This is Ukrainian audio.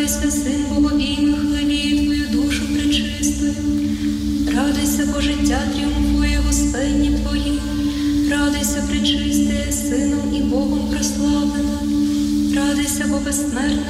Радуйся, Син Боговійних, хвилі Твою душу пречистою. Радуйся, бо життя тріумфує Господні Твої. Радуйся, пречисте, Сином і Богом прославлена. Радуйся, бо безсмертна